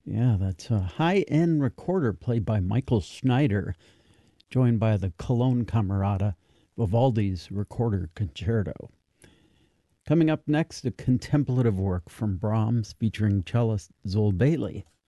Yeah, that's a high-end recorder played by Michael Schneider, joined by the Cologne Camerata, Vivaldi's Recorder Concerto. Coming up next, a contemplative work from Brahms featuring cellist Zol Bailey.